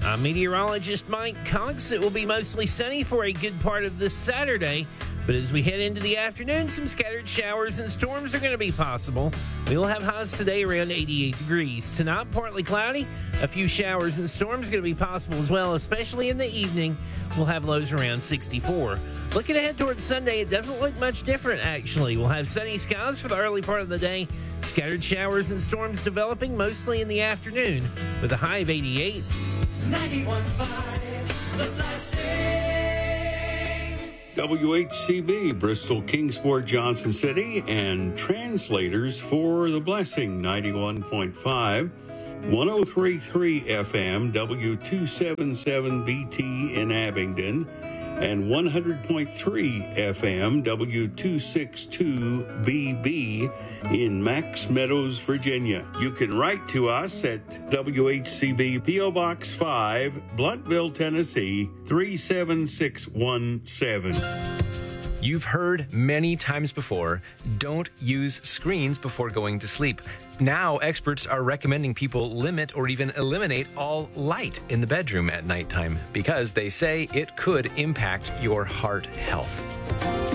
I'm meteorologist Mike Cox. It will be mostly sunny for a good part of this Saturday, but as we head into the afternoon, some scattered showers and storms are going to be possible. We will have highs today around 88 degrees. Tonight, partly cloudy. A few showers and storms going to be possible as well, especially in the evening. We'll have lows around 64. Looking ahead towards Sunday, it doesn't look much different, actually. We'll have sunny skies for the early part of the day. Scattered showers and storms developing mostly in the afternoon with a high of 88. 91.5 The Blessing. WHCB, Bristol, Kingsport, Johnson City, and translators for The Blessing, 91.5, 103.3 FM, W277BT in Abingdon, and 100.3 FM, W262BB in Max Meadows, Virginia. You can write to us at WHCB P.O. Box 5, Bluntville, Tennessee, 37617. You've heard many times before, don't use screens before going to sleep. Now, experts are recommending people limit or even eliminate all light in the bedroom at nighttime because they say it could impact your heart health.